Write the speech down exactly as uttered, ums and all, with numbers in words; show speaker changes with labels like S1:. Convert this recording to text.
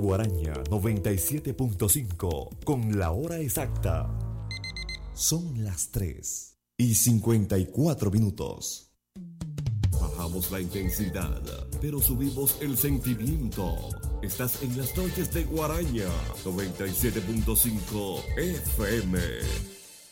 S1: Guaraña noventa y siete punto cinco con la hora exacta. Son las tres y cincuenta y cuatro minutos. Bajamos la intensidad, pero subimos el sentimiento. Estás en las noches de Guaraña noventa y siete punto cinco F M.